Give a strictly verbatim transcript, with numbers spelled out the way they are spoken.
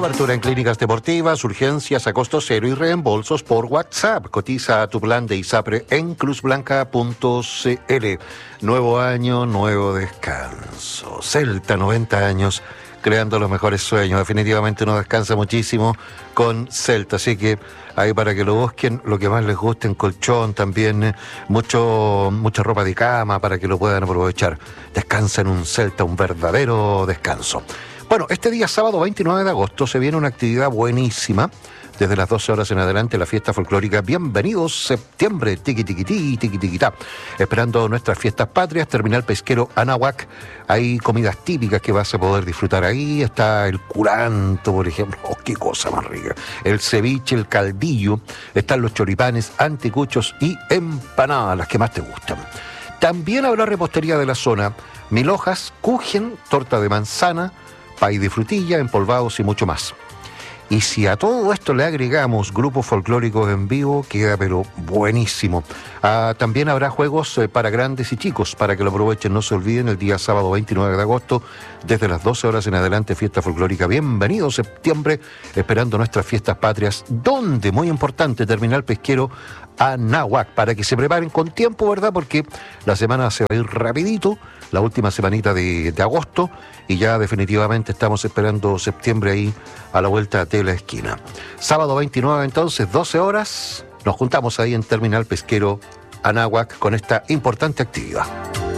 Cobertura en clínicas deportivas, urgencias a costo cero y reembolsos por WhatsApp. Cotiza tu plan de ISAPRE en cruzblanca punto c l. Nuevo año, nuevo descanso. Celta, noventa años, creando los mejores sueños. Definitivamente uno descansa muchísimo con Celta, así que ahí para que lo busquen, lo que más les guste, en colchón también, eh, mucho, mucha ropa de cama para que lo puedan aprovechar. Descansa en un Celta, un verdadero descanso. Bueno, este día sábado veintinueve de agosto se viene una actividad buenísima. Desde las doce horas en adelante, la fiesta folclórica Bienvenidos Septiembre, tiqui tiqui tiqui tiqui tiquitá. Esperando nuestras fiestas patrias, Terminal Pesquero Anáhuac. Hay comidas típicas que vas a poder disfrutar ahí. Está el curanto, por ejemplo. ¡Oh, qué cosa más rica! El ceviche, el caldillo. Están los choripanes, anticuchos y empanadas, las que más te gustan. También habrá repostería de la zona. Mil hojas, kuchen, torta de manzana, pay de frutilla, empolvados y mucho más. Y si a todo esto le agregamos grupos folclóricos en vivo, queda pero buenísimo. Ah, también habrá juegos eh, para grandes y chicos, para que lo aprovechen. No se olviden, el día sábado veintinueve de agosto, desde las doce horas en adelante, fiesta folclórica Bienvenido Septiembre, esperando nuestras fiestas patrias, donde, muy importante, Terminal Pesquero Anáhuac, para que se preparen con tiempo, ¿verdad? Porque la semana se va a ir rapidito, la última semanita de, de agosto, y ya definitivamente estamos esperando septiembre ahí a la vuelta de la esquina. Sábado veintinueve entonces, doce horas, nos juntamos ahí en Terminal Pesquero Anáhuac con esta importante actividad.